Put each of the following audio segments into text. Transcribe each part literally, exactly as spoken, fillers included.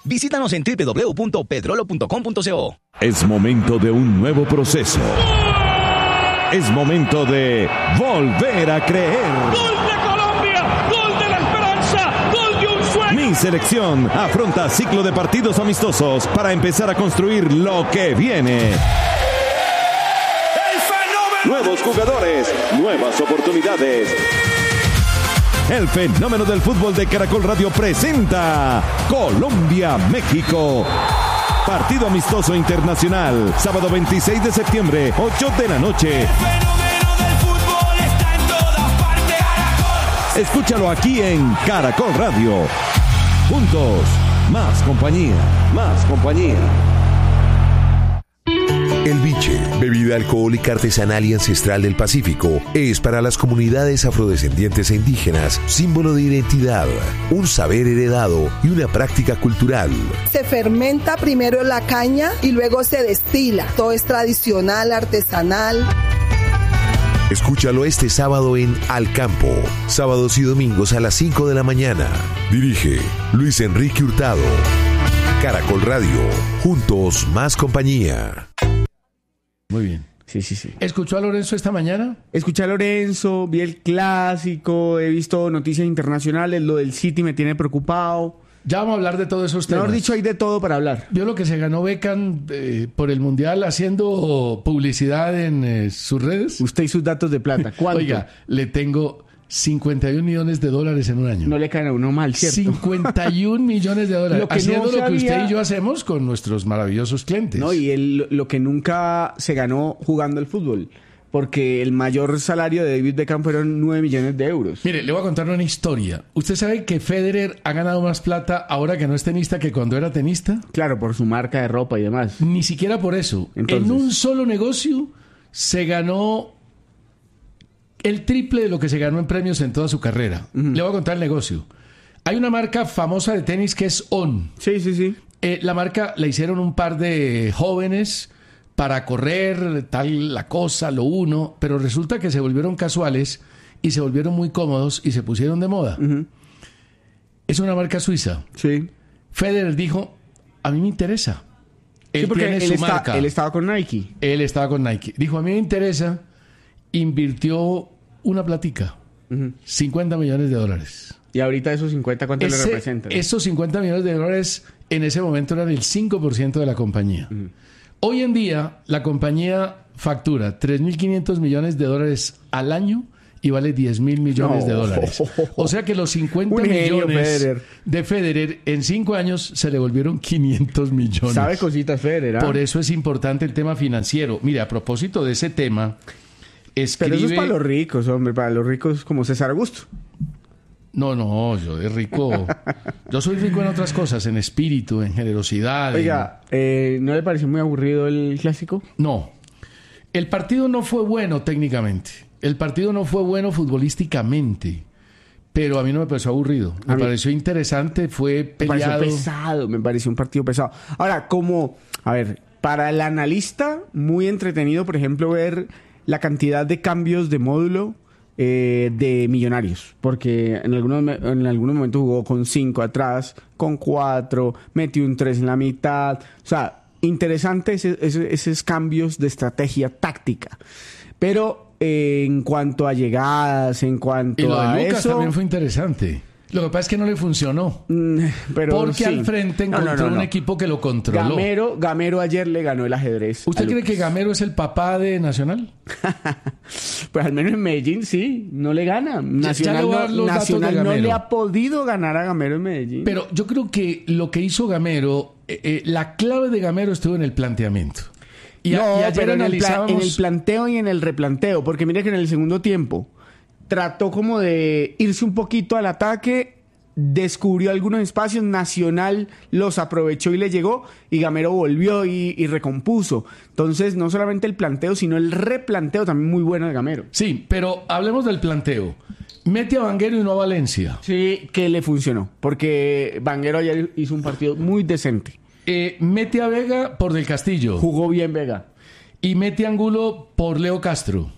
Visítanos en doble u doble u doble u punto pedrolo punto com punto co. Es momento de un nuevo proceso. Es momento de volver a creer. ¡Gol de Colombia! ¡Gol de la esperanza! ¡Gol de un sueño! Mi selección afronta ciclo de partidos amistosos para empezar a construir lo que viene. Nuevos jugadores, nuevas oportunidades. El fenómeno del fútbol de Caracol Radio presenta Colombia-México. Partido amistoso internacional, sábado veintiséis de septiembre, ocho de la noche. El fenómeno del fútbol está en todas partes. Caracol. Escúchalo aquí en Caracol Radio. Juntos, más compañía, más compañía. El biche, bebida alcohólica artesanal y ancestral del Pacífico, es para las comunidades afrodescendientes e indígenas símbolo de identidad, un saber heredado y una práctica cultural. Se fermenta primero la caña y luego se destila. Todo es tradicional, artesanal. Escúchalo este sábado en Al Campo, sábados y domingos a las cinco de la mañana. Dirige Luis Enrique Hurtado. Caracol Radio, juntos más compañía. Muy bien. Sí, sí, sí. ¿Escuchó a Lorenzo esta mañana? Escuché a Lorenzo, vi el clásico, he visto noticias internacionales, lo del City me tiene preocupado. Ya vamos a hablar de todos esos temas. Mejor dicho, hay de todo para hablar. Vio lo que se ganó Beckham eh, por el Mundial haciendo publicidad en eh, sus redes. Usted y sus datos de plata. ¿Cuánto? Oiga, le tengo cincuenta y un millones de dólares en un año. No le caen a uno mal, ¿cierto? cincuenta y un millones de dólares. Lo que haciendo no lo que sabía... usted y yo hacemos con nuestros maravillosos clientes. No, y él, lo que nunca se ganó jugando al fútbol. Porque el mayor salario de David Beckham fueron nueve millones de euros. Mire, le voy a contar una historia. ¿Usted sabe que Federer ha ganado más plata ahora que no es tenista que cuando era tenista? Claro, por su marca de ropa y demás. Ni siquiera por eso. Entonces... En un solo negocio se ganó el triple de lo que se ganó en premios en toda su carrera. Uh-huh. Le voy a contar el negocio. Hay una marca famosa de tenis que es On. Sí, sí, sí. Eh, la marca la hicieron un par de jóvenes para correr, tal la cosa, lo uno, pero resulta que se volvieron casuales y se volvieron muy cómodos y se pusieron de moda. Uh-huh. Es una marca suiza. Sí. Federer dijo, a mí me interesa. Él sí, porque tiene él, su está, marca. él estaba con Nike. Él estaba con Nike. Dijo, a mí me interesa. Invirtió una platica. Uh-huh. cincuenta millones de dólares. Y ahorita esos cincuenta, ¿cuánto ese, le representan? Esos cincuenta millones de dólares en ese momento eran el cinco por ciento de la compañía. Uh-huh. Hoy en día, la compañía factura tres mil quinientos millones de dólares al año y vale diez mil millones no. de dólares. O sea que los cincuenta millones Federer. de Federer en cinco años se le volvieron quinientos millones. ¿Sabe cositas Federer? ¿eh? Por eso es importante el tema financiero. Mire, a propósito de ese tema, escribe... Pero eso es para los ricos, hombre, para los ricos como César Augusto. No, no, yo de rico... Yo soy rico en otras cosas, en espíritu, en generosidad. Oiga, en... eh, ¿no le pareció muy aburrido el clásico? No. El partido no fue bueno técnicamente. El partido no fue bueno futbolísticamente. Pero a mí no me pareció aburrido. Me pareció interesante, fue peleado. Me pareció pesado, me pareció un partido pesado. Ahora, como... A ver, para el analista, muy entretenido, por ejemplo, ver la cantidad de cambios de módulo eh, de Millonarios. Porque en algunos, en algunos momentos jugó con cinco atrás, con cuatro, metió un tres en la mitad. O sea, interesante ese, ese, esos cambios de estrategia táctica. Pero eh, en cuanto a llegadas, en cuanto y lo de a Lucas eso... también fue interesante. Lo que pasa es que no le funcionó. Pero porque sí. al frente encontró no, no, no, no. un equipo que lo controló. Gamero, Gamero ayer le ganó el ajedrez. ¿Usted cree que Gamero es el papá de Nacional? Pues al menos en Medellín sí, no le gana. Nacional, ya, ya no, Nacional no le ha podido ganar a Gamero en Medellín. Pero yo creo que lo que hizo Gamero, eh, eh, la clave de Gamero estuvo en el planteamiento. Y, no, a, y ayer pero analizábamos... en el, pla- en el planteo y en el replanteo. Porque mire que en el segundo tiempo trató como de irse un poquito al ataque, descubrió algunos espacios, Nacional los aprovechó y le llegó, y Gamero volvió y, y recompuso. Entonces, no solamente el planteo, sino el replanteo también muy bueno de Gamero. Sí, pero hablemos del planteo. Mete a Vanguero y no a Valencia. Sí, que le funcionó, porque Vanguero ayer hizo un partido muy decente. Eh, mete a Vega por Del Castillo. Jugó bien Vega. Y mete a Angulo por Leo Castro.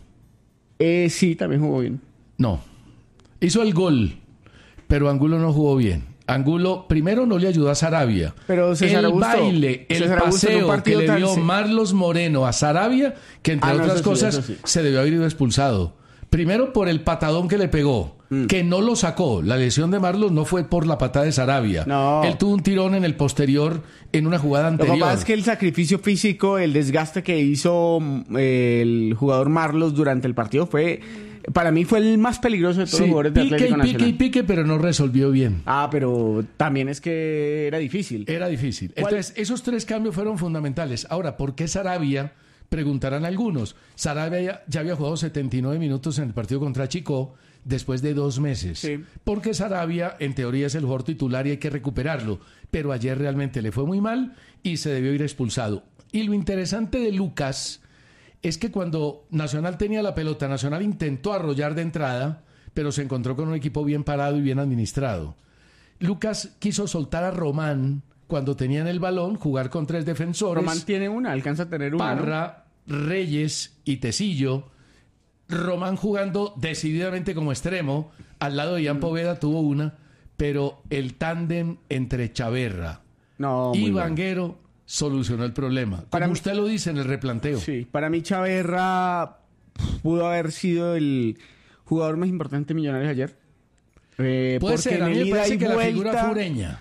Eh, sí, también jugó bien. No. Hizo el gol, pero Angulo no jugó bien. Angulo primero no le ayudó a Sarabia. Pero César el Augusto, baile, el César Augusto, en un paseo que partido le tan dio se- Marlos Moreno a Sarabia, que entre Ah, no, otras eso sí, cosas eso sí. se debió haber ido expulsado. Primero por el patadón que le pegó, Mm. que no lo sacó. La lesión de Marlos no fue por la patada de Sarabia. No. Él tuvo un tirón en el posterior en una jugada Lo que anterior. pasa es que el sacrificio físico, el desgaste que hizo mm, el jugador Marlos durante el partido fue, para mí fue el más peligroso de todos Sí, los jugadores de pique Atlético y pique Nacional. y pique, pero no resolvió bien. Ah, pero también es que era difícil. Era difícil. ¿Cuál? Entonces, esos tres cambios fueron fundamentales. Ahora, ¿por qué Sarabia? Preguntarán algunos. Sarabia ya, ya había jugado setenta y nueve minutos en el partido contra Chico después de dos meses. Sí. Porque Sarabia, en teoría, es el jugador titular y hay que recuperarlo. Pero ayer realmente le fue muy mal y se debió ir expulsado. Y lo interesante de Lucas es que cuando Nacional tenía la pelota, Nacional intentó arrollar de entrada, pero se encontró con un equipo bien parado y bien administrado. Lucas quiso soltar a Román cuando tenían el balón, jugar con tres defensores. Román tiene una, alcanza a tener una, ¿no? Parra, Reyes y Tecillo. Román jugando decididamente como extremo. Al lado de Ian Poveda tuvo una, pero el tándem entre Chaverra No, y muy bueno. Vanguero solucionó el problema. Para Como mí- usted lo dice en el replanteo. Sí, para mí Chaverra pudo haber sido el jugador más importante de Millonarios ayer. Eh, Puede porque ser, en a mí el me ida parece y que la figura vuelta, fue Ureña.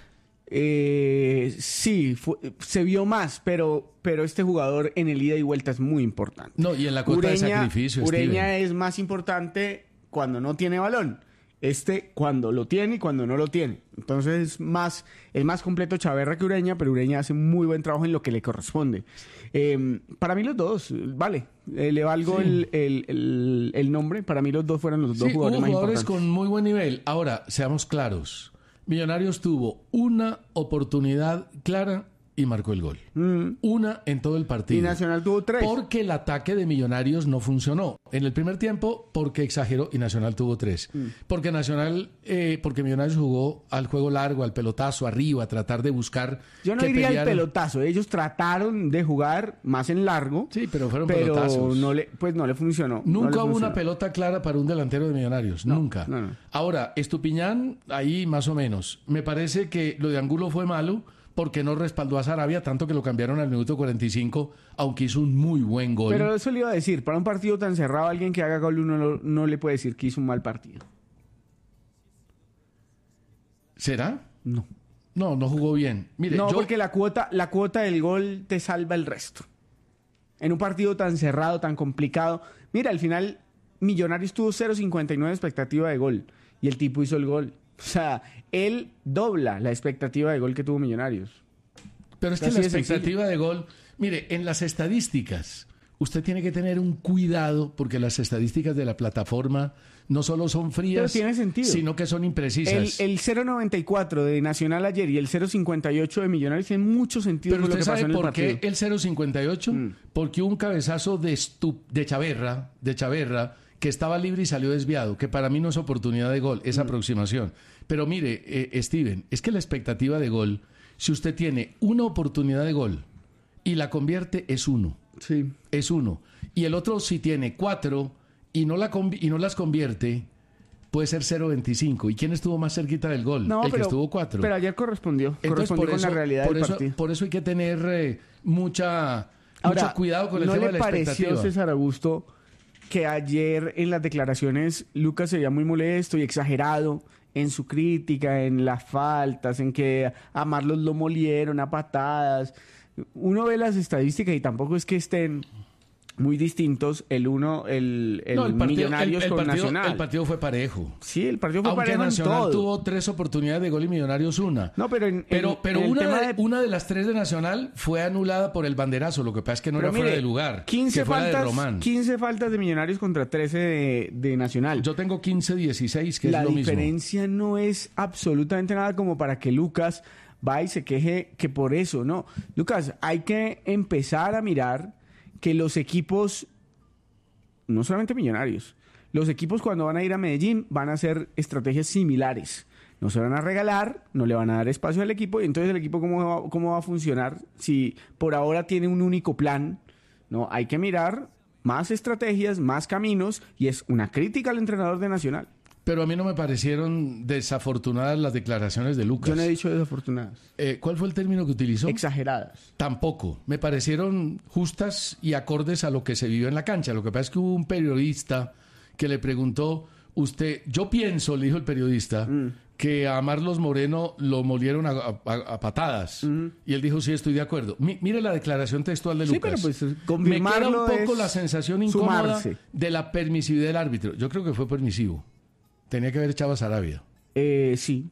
eh, sí, fue- se vio más, pero, pero este jugador en el ida y vuelta es muy importante. No, y en la cuota de sacrificio, Ureña Steven. es más importante cuando no tiene balón. Este cuando lo tiene y cuando no lo tiene. Entonces es más, es más completo Chaverra que Ureña, pero Ureña hace muy buen trabajo en lo que le corresponde. Eh, para mí los dos, vale, eh, le valgo Sí. el, el- el- el nombre. Para mí los dos fueron los dos Sí, jugadores hubo más jugadores importantes. con muy buen nivel. Ahora, seamos claros. Millonarios tuvo una oportunidad clara y marcó el gol. Mm. Una en todo el partido. Y Nacional tuvo tres. Porque el ataque de Millonarios no funcionó. En el primer tiempo, porque exageró y Nacional tuvo tres. Mm. Porque Nacional, eh, porque Millonarios jugó al juego largo, al pelotazo, arriba, a tratar de buscar. Yo no que diría el pelearan. pelotazo. Ellos trataron de jugar más en largo. Sí, pero fueron pero pelotazos. no le, pues no le funcionó. no Nunca le hubo una funcionó. pelota clara para un delantero de Millonarios, No, nunca. no, no. Ahora, Estupiñán, ahí más o menos. Me parece que lo de Angulo fue malo porque no respaldó a Sarabia, tanto que lo cambiaron al minuto cuarenta y cinco, aunque hizo un muy buen gol. Pero eso le iba a decir, para un partido tan cerrado, alguien que haga gol uno no, no le puede decir que hizo un mal partido. ¿Será? No. No, no jugó bien. Mire, no, yo, porque la cuota, la cuota del gol te salva el resto. En un partido tan cerrado, tan complicado. Mira, al final Millonarios tuvo cero punto cincuenta y nueve expectativa de gol y el tipo hizo el gol. O sea, él dobla la expectativa de gol que tuvo Millonarios. pero es que así la de sencillo. expectativa de gol... Mire, en las estadísticas, usted tiene que tener un cuidado porque las estadísticas de la plataforma no solo son frías, Pero tiene sentido. sino que son El, imprecisas. el cero punto noventa y cuatro de Nacional ayer y el cero punto cincuenta y ocho de Millonarios tienen mucho sentido Pero con lo usted que pasó sabe en el por partido. qué el cero punto cincuenta y ocho, Mm. porque hubo un cabezazo de, estu- de Chaverra, de Chaverra, que estaba libre y salió desviado, que para mí no es oportunidad de gol, Mm. es aproximación. Pero mire, eh, Steven, es que la expectativa de gol, si usted tiene una oportunidad de gol y la convierte, es uno. Sí. Es uno. Y el otro, si tiene cuatro y no, la convi- y no las convierte, puede ser cero punto veinticinco. ¿Y quién estuvo más cerquita del gol? No, el pero, que estuvo cuatro. pero ayer correspondió. Entonces, correspondió por con eso, la realidad por del eso, partido. por eso hay que tener eh, mucha, Ahora, mucho cuidado con el ¿no tema le de la pareció, expectativa. César Augusto, que ayer en las declaraciones Lucas se veía muy molesto y exagerado en su crítica, en las faltas, en que a Marlos lo molieron a patadas? Uno ve las estadísticas y tampoco es que estén muy distintos el uno, el, el, No, el partido, Millonarios el- el con partido- Nacional. el partido fue parejo. Sí, el partido fue Aunque parejo en Nacional todo. tuvo tres oportunidades de gol y Millonarios una. No, pero en- pero, en- pero en el una, tema de, de- una de las tres de Nacional fue anulada por el banderazo. Lo que pasa es que no Pero era fuera mire, de lugar. quince que fue la de faltas, Román. quince faltas de Millonarios contra trece de, de Nacional. Yo tengo quince dieciséis, que La es lo mismo. diferencia no es absolutamente nada como para que Lucas va y se queje que por eso, no. Lucas, hay que empezar a mirar que los equipos, no solamente Millonarios, los equipos cuando van a ir a Medellín van a hacer estrategias similares. No se van a regalar, no le van a dar espacio al equipo y entonces el equipo cómo va, cómo va a funcionar si por ahora tiene un único plan. No, hay que mirar más estrategias, más caminos y es una crítica al entrenador de Nacional. Pero a mí no me parecieron desafortunadas las declaraciones de Lucas. Yo no he dicho desafortunadas. Eh, ¿Cuál fue el término que utilizó? Exageradas. Tampoco. Me parecieron justas y acordes a lo que se vivió en la cancha. Lo que pasa es que hubo un periodista que le preguntó, usted, yo pienso, le dijo el periodista, mm. que a Marlos Moreno lo molieron a, a, a patadas. Mm. Y él dijo, sí, estoy de acuerdo. Mi, mire la declaración textual de Lucas. Sí, pero pues me queda un poco la sensación incómoda sumarse. de la permisividad del árbitro. Yo creo que fue permisivo. Tenía que haber echado a Sarabia. Eh, sí.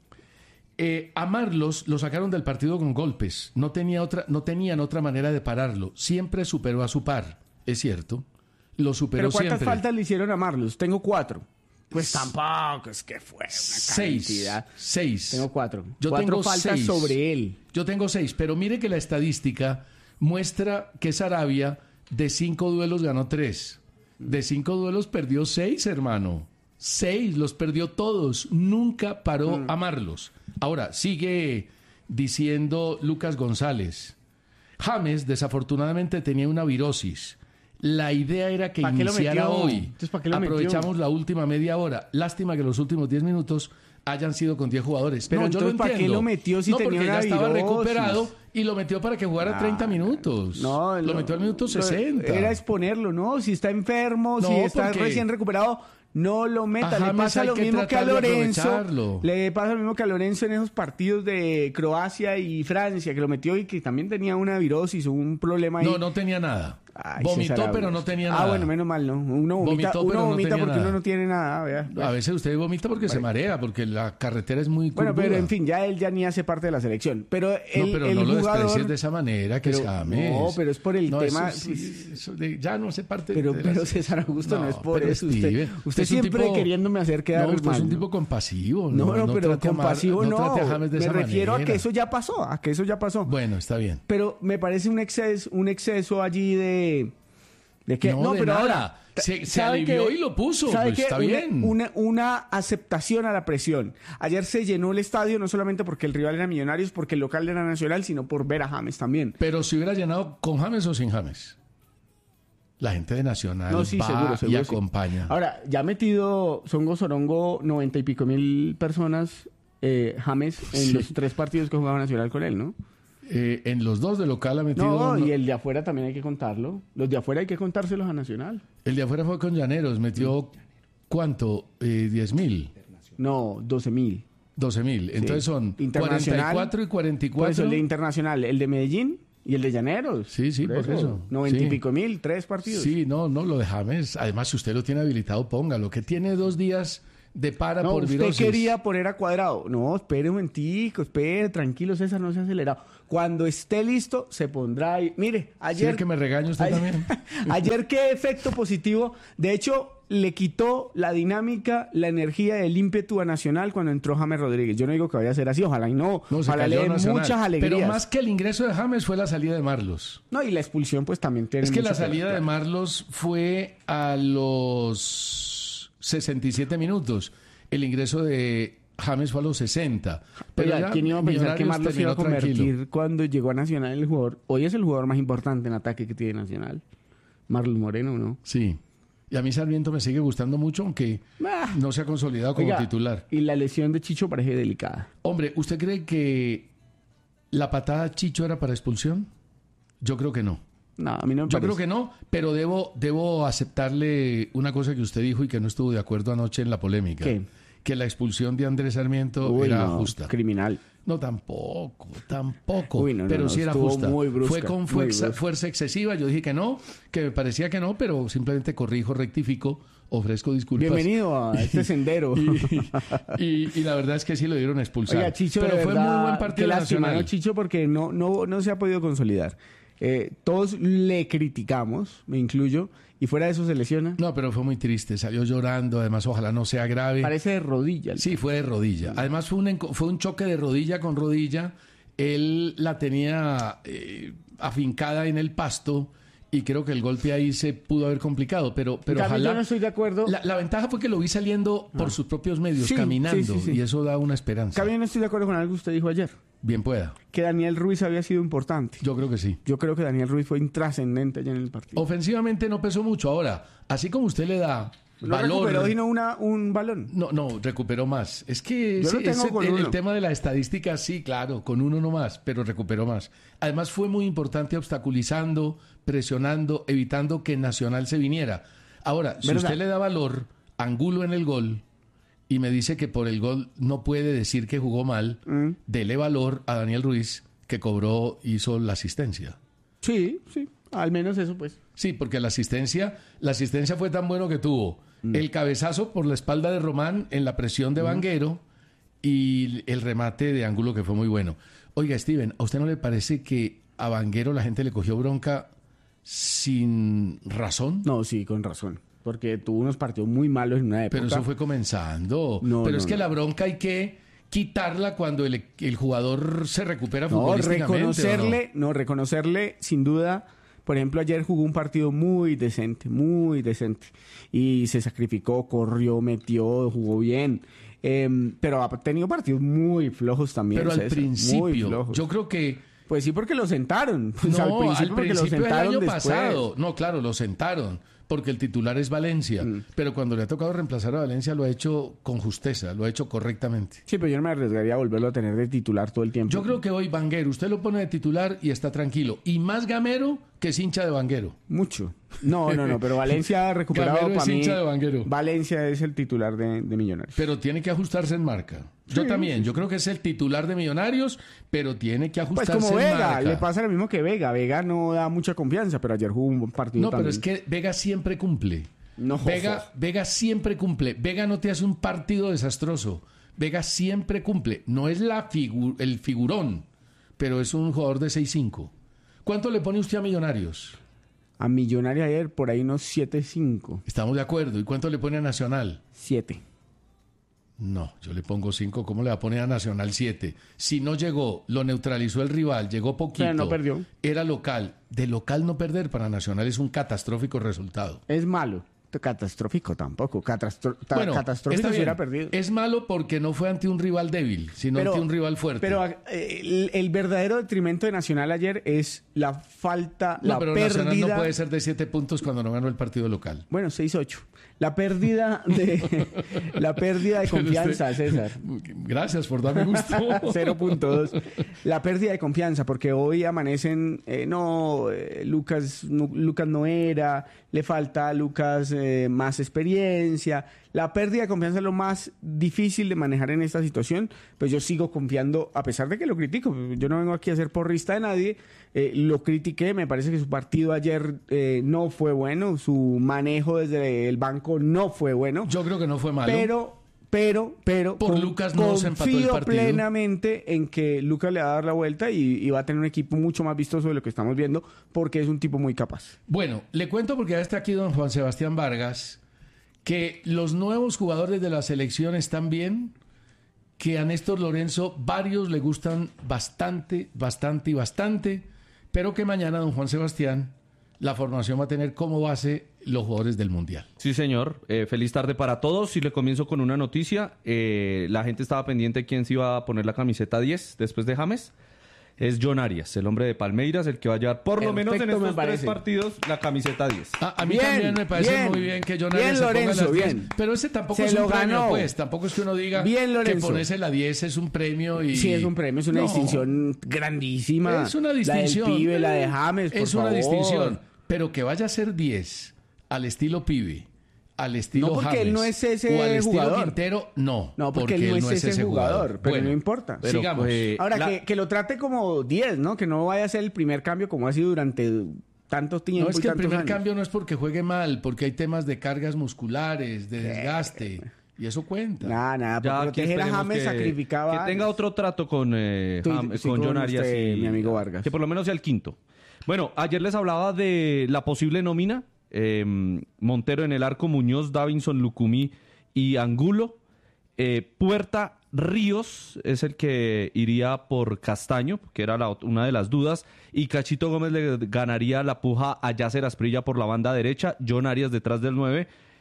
Eh, a Marlos lo sacaron del partido con golpes. No tenía otra, no tenían otra manera de pararlo. Siempre superó a su par. Es cierto. Lo superó ¿Pero cuántas siempre. faltas le hicieron a Marlos? Tengo cuatro. Pues tampoco, es que fue una seis, cantidad. Seis. Tengo cuatro. Yo cuatro tengo faltas seis. sobre él. Yo tengo seis, pero mire que la estadística muestra que Sarabia de cinco duelos ganó tres. De cinco duelos perdió seis, hermano. Seis, los perdió todos. Nunca paró mm. a Marlos. Ahora, sigue diciendo Lucas González. James, desafortunadamente, tenía una virosis. La idea era que iniciara hoy. Entonces, ¿para qué lo Aprovechamos metió? la última media hora. Lástima que los últimos diez minutos hayan sido con diez jugadores. Pero no, yo lo entonces, ¿para entiendo. qué lo metió si no, tenía porque una ya estaba virosis? recuperado y lo metió para que jugara Ah, treinta minutos. No, lo no, metió al minuto lo- sesenta. Era exponerlo, ¿no? Si está enfermo, No, si está porque- recién recuperado, no lo meta. A Le James pasa hay lo que mismo que a tratar de Lorenzo. aprovecharlo. Le pasa lo mismo que a Lorenzo en esos partidos de Croacia y Francia, que lo metió y que también tenía una virosis o un problema ahí. No, no tenía nada. Ay, Vomitó, César pero Augusto. no tenía Ah, nada. bueno, menos mal, ¿no? Uno vomita, Vomitó, uno pero no vomita tenía porque nada. uno no tiene nada. vea. A veces usted vomita porque se marea, porque la carretera es muy Bueno, curvuda. pero en fin, ya él ya ni hace parte de la selección. Pero el, no, pero el no lo jugador... desprecies de esa manera, que Pero- es James. no, pero es por el No, tema- eso sí, eso de- ya no hace parte Pero, de la pero selección. César Augusto no, es por pero eso. Usted, Steven, usted es un siempre tipo- queriéndome hacer quedar No, usted mal. es un ¿no? tipo compasivo. No, no, pero trate a Mar- compasivo no. trate a James de Me esa refiero a manera. que eso ya pasó, a que eso ya pasó. Bueno, está bien. Pero me parece un exceso, un exceso allí de... ¿De qué? No, de pero nada. ahora... Se- se ¿sabe alivió qué? y lo puso, ¿Sabe pues, qué? está Una- bien. Una, una aceptación a la presión. Ayer se llenó el estadio no solamente porque el rival era Millonarios, porque el local era Nacional, sino por ver a James también. Pero si hubiera llenado con James o sin James. La gente de Nacional No, sí, va seguro, seguro, y sí. acompaña. Ahora, ya ha metido Songo Sorongo noventa y pico mil personas, eh, James, en Sí. los tres partidos que jugaba Nacional con él, ¿no? Eh, en los dos de local ha metido... No, uno- y el de afuera también hay que contarlo. Los de afuera hay que contárselos a Nacional. El de afuera fue con Llaneros, metió ¿cuánto? Eh, diez mil, No, doce mil. doce mil. Entonces son Internacional, cuarenta y cuatro y cuarenta y Por eso cuatro. el de Internacional, el de Medellín y el de Llaneros. Sí, sí, por eso. Noventa y Sí. pico mil, tres partidos. Sí, no, no, lo de James. Además, si usted lo tiene habilitado, póngalo. Que tiene dos días de para No, por usted virosis. quería poner a Cuadrado. No, espere un momentico, espere, tranquilo, César, no se ha acelerado. Cuando esté listo, se pondrá ahí. Mire, ayer... Sí, que me regañe usted ayer, también. ayer qué efecto positivo. De hecho, le quitó la dinámica, la energía, el ímpetu a Nacional cuando entró James Rodríguez. Yo no digo que vaya a ser así, ojalá y no. No, se ojalá cayó le dé Nacional. muchas alegrías. Pero más que el ingreso de James fue la salida de Marlos. No, y la expulsión pues también tiene Es que la mucho salida ver, de claro. Marlos fue a los sesenta y siete minutos. El ingreso de James fue a los sesenta. Pero Oiga, ya ¿quién iba a pensar que Millonarios Marlos se iba a terminó convertir tranquilo. cuando llegó a Nacional el jugador? Hoy es el jugador más importante en ataque que tiene Nacional. Marlos Moreno, ¿no? Sí. Y a mí Sarmiento me sigue gustando mucho, aunque Ah. no se ha consolidado como Oiga, titular. Y la lesión de Chicho parece delicada. Hombre, ¿usted cree que la patada a Chicho era para expulsión? Yo creo que no. No, a mí no me Yo parece. creo que no, pero debo, debo aceptarle una cosa que usted dijo y que no estuvo de acuerdo anoche en la polémica. ¿Qué? Que la expulsión de Andrés Sarmiento Uy, era no, justa. criminal. No, tampoco, tampoco. Uy, no, no, pero no, sí era estuvo justa. muy brusca, Fue con muy fuerza, brusca. fuerza excesiva. Yo dije que no, que me parecía que no, pero simplemente corrijo, rectifico, ofrezco disculpas. Bienvenido a este sendero. Y, y- y la verdad es que sí lo dieron a expulsar. Oiga, Chicho, pero de fue verdad, muy buen partido qué de lástima, Nacional. ¿no, Chicho? Porque no, no, no se ha podido consolidar. Eh, todos le criticamos, me incluyo, y fuera de eso se lesiona. No, pero fue muy triste. Salió llorando. Además, ojalá no sea grave. Parece de rodilla. Sí, fue de rodilla. Además fue un, enco- fue un choque de rodilla con rodilla. Él la tenía eh, afincada en el pasto y creo que el golpe ahí se pudo haber complicado. Pero, pero En cambio, ojalá... yo no estoy de acuerdo. La, la ventaja fue que lo vi saliendo por sus propios medios, Sí, caminando. sí, sí, sí. Y eso da una esperanza. Cambio, no estoy de acuerdo con algo que usted dijo ayer. Bien pueda. Que Daniel Ruiz había sido importante. Yo creo que sí. Yo creo que Daniel Ruiz fue intrascendente allá en el partido. Ofensivamente no pesó mucho. Ahora, así como usted le da No valor. recuperó sino una, un balón. No, no, recuperó más. Es que Yo sí, lo tengo ese- con el, uno. el tema de la estadística, sí, claro, con uno no más, pero recuperó más. Además fue muy importante obstaculizando, presionando, evitando que Nacional se viniera. Ahora, si ¿Verdad? usted le da valor a Angulo en el gol y me dice que por el gol no puede decir que jugó mal, Mm. dele valor a Daniel Ruiz, que cobró, hizo la asistencia. Sí, sí. Al menos eso, pues. Sí, porque la asistencia, la asistencia fue tan bueno que tuvo el cabezazo por la espalda de Román en la presión de Vanguero y el remate de Ángulo que fue muy bueno. Oiga, Steven, ¿a usted no le parece que a Vanguero la gente le cogió bronca sin razón? No, sí, con razón. Porque tuvo unos partidos muy malos en una época. Pero eso fue comenzando. No, Pero no, es que no. la bronca hay que quitarla cuando el, el jugador se recupera No, futbolísticamente. reconocerle, ¿o no? reconocerle, sin duda. Por ejemplo, ayer jugó un partido muy decente, muy decente. Y se sacrificó, corrió, metió, jugó bien. Eh, pero ha tenido partidos muy flojos también. Pero al César, muy principio, flojos. yo creo que Pues sí, porque lo sentaron. Pues no, al principio, al porque lo principio del sentaron año después. pasado. No, claro, lo sentaron, porque el titular es Valencia. Mm. Pero cuando le ha tocado reemplazar a Valencia, lo ha hecho con justeza, lo ha hecho correctamente. Sí, pero yo no me arriesgaría a volverlo a tener de titular todo el tiempo. Yo creo que hoy Vanguero, usted lo pone de titular y está tranquilo. Y más gamero que es hincha de Vanguero. Mucho. No, no, no, pero Valencia ha recuperado Gamero es para mí. hincha de Vanguero. Valencia es el titular de, de Millonarios. Pero tiene que ajustarse en marca. Yo Sí, también, yo creo que es el titular de Millonarios, pero tiene que Pues ajustarse como en Vega, marca. le pasa lo mismo que Vega. Vega no da mucha confianza, pero ayer jugó un buen partido No, pero también. es que Vega siempre cumple. No, Vega, Vega siempre cumple. Vega no te hace un partido desastroso. Vega siempre cumple. No es la figu- el figurón, pero es un jugador de seis cinco. ¿Cuánto le pone usted a Millonarios? A Millonarios ayer por ahí unos siete cinco. Estamos de acuerdo. ¿Y cuánto le pone a Nacional? siete. No, yo le pongo cinco. ¿Cómo le va a poner a Nacional siete? Si no llegó, lo neutralizó el rival, llegó poquito. Pero no perdió. Era local. De local no perder para Nacional es un catastrófico resultado. Es malo. Catastrófico tampoco. Catastro ta- Bueno, catastrófico está si bien. hubiera perdido. Es malo porque no fue ante un rival débil, sino ante un rival fuerte. Pero eh, el, el verdadero detrimento de Nacional ayer es la falta, no, la pero pérdida. Nacional no puede ser de siete puntos cuando no ganó el partido local. Bueno, seis ocho. La pérdida de la pérdida de Pero confianza, usted- César. Gracias por darme gusto. cero punto dos. La pérdida de confianza, porque hoy amanecen, eh, no, eh, Lucas, no, Lucas no era, le falta a Lucas eh, más experiencia. La pérdida de confianza es lo más difícil de manejar en esta situación, pues yo sigo confiando, a pesar de que lo critico. Yo no vengo aquí a ser porrista de nadie, eh, lo critiqué, me parece que su partido ayer eh, no fue bueno, su manejo desde el banco no fue bueno. Yo creo que no fue malo. Pero, pero, pero, Por Lucas no se empató el confío partido. plenamente en que Lucas le va a dar la vuelta y, y va a tener un equipo mucho más vistoso de lo que estamos viendo, porque es un tipo muy capaz. Bueno, le cuento porque ya está aquí don Juan Sebastián Vargas, que los nuevos jugadores de la selección están bien, que a Néstor Lorenzo varios le gustan bastante, bastante y bastante, pero que mañana don Juan Sebastián la formación va a tener como base los jugadores del Mundial. Sí, señor. Eh, feliz tarde para todos. Y le comienzo con una noticia. Eh, la gente estaba pendiente de quién se iba a poner la camiseta diez después de James. Es John Arias, el hombre de Palmeiras, el que va a llevar por lo menos en Perfecto, me estos tres parece. partidos la camiseta diez. Ah, a mí Bien, también me parece bien. muy bien que John Bien, Arias se ponga Lorenzo, las diez, bien. pero ese tampoco Se es un lo premio, ganó. pues. Tampoco es que uno diga Bien, que Lorenzo. ponerse la diez es un premio y... Sí, es un premio, es una No. distinción grandísima. Es una distinción. La del pibe, la de James, por Es una favor. distinción. Pero que vaya a ser diez al estilo pibe, al estilo No, porque James, él no es ese o al estilo jugador. Quintero, no. No, porque él no es ese jugador, pero no importa. Pero, sigamos. eh, Ahora, la- que, que lo trate como diez, ¿no? Que no vaya a ser el primer cambio como ha sido durante tanto tiempo No, es y que el tantos primer años. cambio no es porque juegue mal, porque hay temas de cargas musculares, de desgaste, y eso cuenta. Nada, nada, Ya por aquí proteger a esperemos James que, sacrificaba. que tenga otro trato con, eh, Tú- Jam- sí, con con John Arias usted, y mi amigo Vargas. que por lo menos sea el quinto. Bueno, ayer les hablaba de la posible nómina. eh, Montero en el arco, Muñoz, Davinson, Lucumí y Angulo. Eh, Puerta, Ríos es el que iría por Castaño, que era la ot- una de las dudas. Y Cachito Gómez le ganaría la puja a Yasser Asprilla por la banda derecha. John Arias detrás del nueve.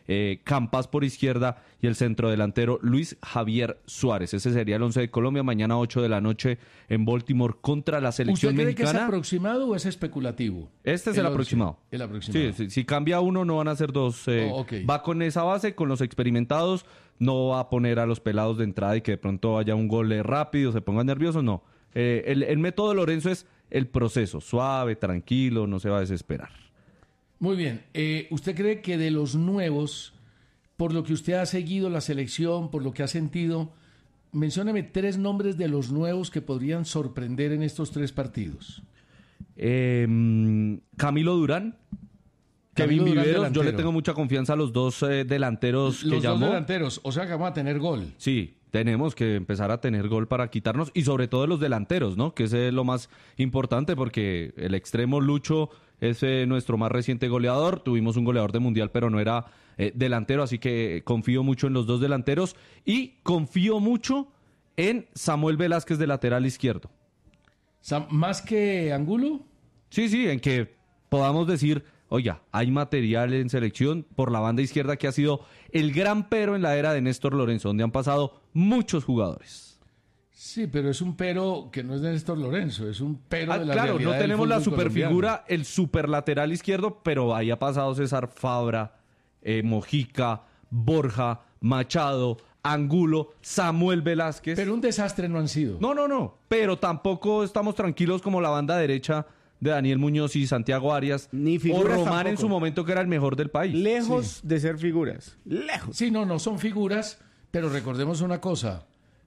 eh, Campas por izquierda y el centrodelantero Luis Javier Suárez. Ese sería el once de Colombia, mañana ocho de la noche en Baltimore contra la selección ¿Usted cree mexicana. que es aproximado o es especulativo? Este es el, el aproximado. El aproximado. Sí, sí, si cambia uno no van a ser dos. Eh, oh, okay. Va con esa base, con los experimentados, no va a poner a los pelados de entrada y que de pronto haya un gol rápido, se pongan nerviosos, no. Eh, el, el método de Lorenzo es el proceso, suave, tranquilo, no se va a desesperar. Muy bien. Eh, ¿Usted cree que de los nuevos, por lo que usted ha seguido la selección, por lo que ha sentido, mencióneme tres nombres de los nuevos que podrían sorprender en estos tres partidos? Eh, Camilo Durán, Camilo Kevin Durán, Viveros, delantero. yo le tengo mucha confianza a los dos eh, delanteros Los que dos llamó. delanteros, o sea que vamos a tener gol. Sí, tenemos que empezar a tener gol para quitarnos y sobre todo los delanteros, ¿no? Que ese es lo más importante porque el extremo Lucho es eh, nuestro más reciente goleador. Tuvimos un goleador de mundial, pero no era eh, delantero, así que confío mucho en los dos delanteros y confío mucho en Samuel Velázquez de lateral izquierdo. Sam- ¿Más que Angulo? Sí, sí, en que podamos decir, oiga, hay material en selección por la banda izquierda que ha sido el gran pero en la era de Néstor Lorenzo, donde han pasado muchos jugadores. Sí, pero es un pero que no es de Néstor Lorenzo, es un pero Ah, de la claro, realidad no del tenemos la fútbol superfigura, colombiano. el super lateral izquierdo, pero ahí ha pasado César Fabra, eh, Mojica, Borja, Machado, Angulo, Samuel Velázquez. Pero un desastre no han sido. No, no, no, pero tampoco estamos tranquilos como la banda derecha de Daniel Muñoz y Santiago Arias, Ni o figuras Román en tampoco. su momento que era el mejor del país. Lejos Sí. de ser figuras. Lejos. Sí, no, no son figuras, pero recordemos una cosa.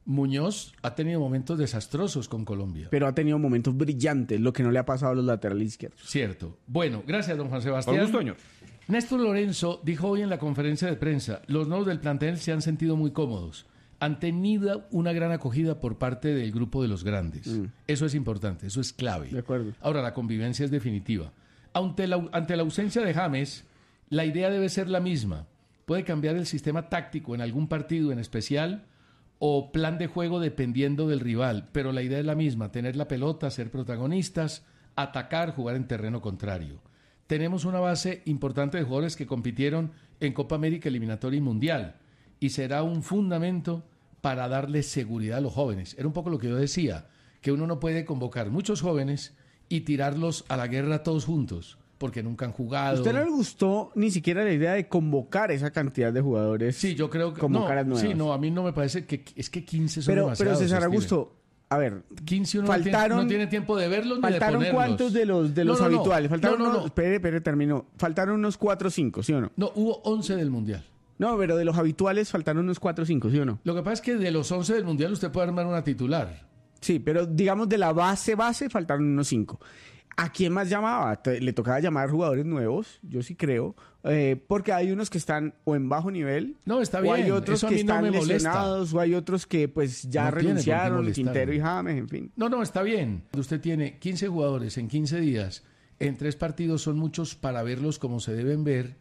Muñoz ha tenido momentos desastrosos con Colombia. Pero ha tenido momentos brillantes, lo que no le ha pasado a los laterales izquierdos. Cierto. Bueno, gracias, don Juan Sebastián. Con gusto, señor. Néstor Lorenzo dijo hoy en la conferencia de prensa, los nuevos del plantel se han sentido muy cómodos. Han tenido una gran acogida por parte del grupo de los grandes. Mm. Eso es importante, eso es clave. De acuerdo. Ahora, la convivencia es definitiva. Ante la, ante la ausencia de James, la idea debe ser la misma. Puede cambiar el sistema táctico en algún partido en especial o plan de juego dependiendo del rival, pero la idea es la misma, tener la pelota, ser protagonistas, atacar, jugar en terreno contrario. Tenemos una base importante de jugadores que compitieron en Copa América, eliminatoria y mundial, y será un fundamento para darle seguridad a los jóvenes. Era un poco lo que yo decía, que uno no puede convocar muchos jóvenes y tirarlos a la guerra todos juntos, porque nunca han jugado. ¿A usted no le gustó ni siquiera la idea de convocar esa cantidad de jugadores? Sí, yo creo que como no, caras nuevas. sí, no, a mí no me parece que es que quince son Pero, demasiados. pero César Steven. Augusto, a ver, quince uno faltaron, no, tiene, no tiene tiempo de verlos ni de faltaron ponerlos. cuántos de los de los No, no, no. habituales, faltaron No, no, no. unos, espere, espere, terminó. Faltaron unos cuatro o cinco, ¿sí o no? No, hubo once del Mundial. No, pero de los habituales faltaron unos cuatro o cinco, ¿sí o no? Lo que pasa es que de los once del Mundial usted puede armar una titular. Sí, pero digamos de la base base faltaron unos cinco. ¿A quién más llamaba? Te- Le tocaba llamar jugadores nuevos, yo sí creo, eh, porque hay unos que están o en bajo nivel, No, está o hay bien, otros eso a que mí no están me molesta. lesionados, o hay otros que pues ya No tiene por qué renunciaron, molestarme. Quintero y James, en fin. No, no, está bien. Usted tiene quince jugadores en quince días, en tres partidos son muchos para verlos como se deben ver,